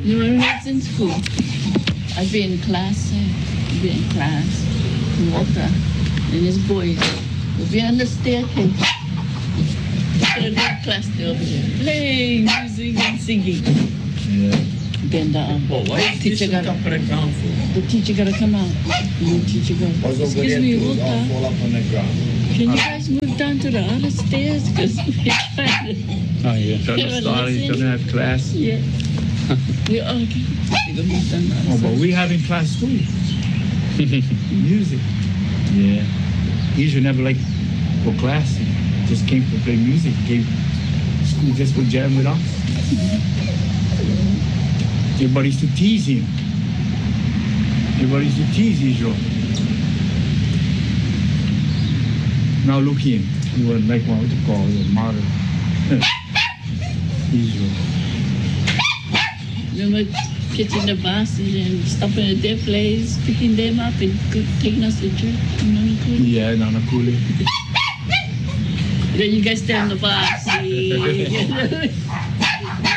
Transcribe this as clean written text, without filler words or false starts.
You know, when I was in school, I'd be in class, Walter and his boys would be on the staircase. Look at the class over there, playing music and singing. Yeah. Then the teacher got up on the ground floor. The teacher got to come out. The teacher got, excuse me, Walter, fall up on the ground. can you guys move down to the other stairs? Because we're trying to... Oh, yeah. Don't have class. Yeah. We argue. We're going to move down the other Oh, but side. we having class too. Music. Yeah. He usually never like for class. Just came to play music. Came to school just for jam with us. Everybody used to tease him. Everybody used to tease Israel. Now look him. He wasn't like what to call a martyr. Israel. Remember catching the buses and stopping at their place, picking them up and taking us to church? Yeah, Nana Cooley. Then you guys stay on the bus.